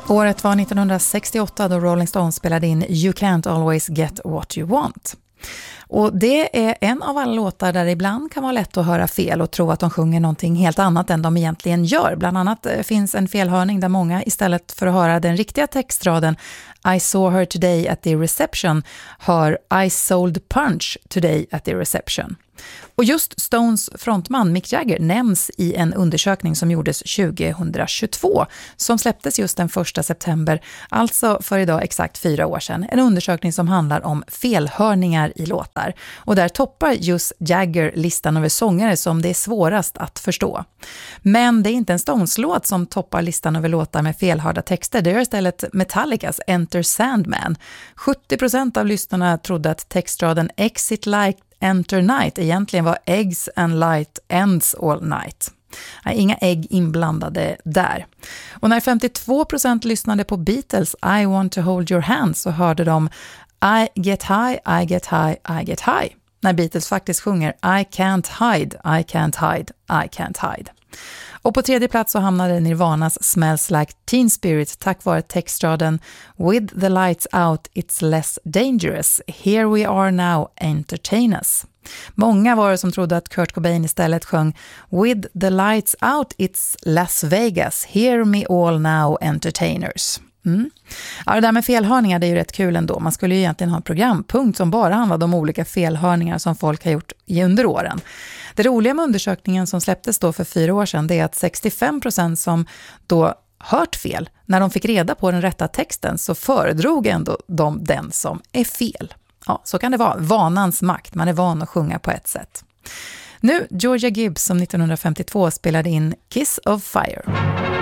Året var 1968 då Rolling Stones spelade in You Can't Always Get What You Want. Och det är en av alla låtar där det ibland kan vara lätt att höra fel och tro att de sjunger någonting helt annat än de egentligen gör. Bland annat finns en felhörning där många istället för att höra den riktiga textraden I saw her today at the reception hör I sold punch today at the reception. Och just Stones frontman Mick Jagger nämns i en undersökning som gjordes 2022 som släpptes just den 1 september, alltså för idag exakt 4 år sedan. En undersökning som handlar om felhörningar i låtar. Och där toppar just Jagger listan över sångare som det är svårast att förstå. Men det är inte en Stones-låt som toppar listan över låtar med felhörda texter. Det är istället Metallicas Enter Sandman. 70% av lyssnarna trodde att textraden Exit Like Enter Night egentligen var Eggs and Light Ends All Night. Inga ägg inblandade där. Och när 52% lyssnade på Beatles I Want to Hold Your Hand så hörde de I get high, I get high, I get high. När Beatles faktiskt sjunger I can't hide, I can't hide, I can't hide. Och på 3:e plats så hamnade Nirvanas Smells Like Teen Spirit tack vare textraden With the lights out it's less dangerous. Here we are now, entertain us. Många var det som trodde att Kurt Cobain istället sjöng With the lights out it's Las Vegas. Hear me all now, entertainers. Ja, det där med felhörningar det är ju rätt kul ändå. Man skulle ju egentligen ha en programpunkt som bara handlar om olika felhörningar som folk har gjort under åren. Det roliga med undersökningen som släpptes då för 4 år sedan det är att 65% som då hört fel, när de fick reda på den rätta texten så föredrog ändå de den som är fel. Ja, så kan det vara. Vanans makt. Man är van att sjunga på ett sätt. Nu Georgia Gibbs som 1952 spelade in Kiss of Fire.